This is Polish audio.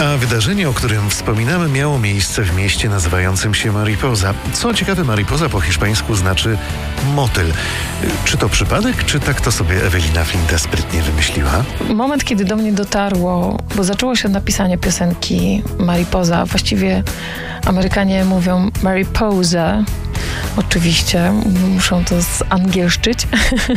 A wydarzenie, o którym wspominamy, miało miejsce w mieście nazywającym się Mariposa. Co ciekawe, Mariposa po hiszpańsku znaczy motyl. Czy to przypadek, czy tak to sobie Ewelina Flinta sprytnie wymyśliła? Moment, kiedy do mnie dotarło, bo zaczęło się od napisania piosenki Mariposa. Właściwie Amerykanie mówią Mariposa. Oczywiście muszą to zangielszczyć.